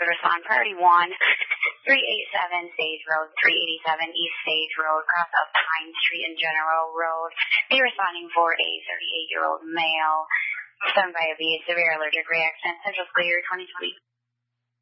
respond. Priority 1, 387 Sage Road, 387 East Sage Road, cross up Pine Street and General Road. Be responding for a 38-year-old male, stung by a bee, severe allergic reaction, Central School Year 2020.